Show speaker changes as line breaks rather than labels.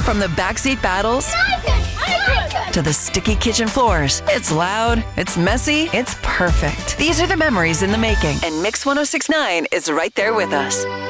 From the backseat battles to the sticky kitchen floors, it's loud, it's messy, it's perfect. These are the memories in the making, and Mix 1069 is right there with us.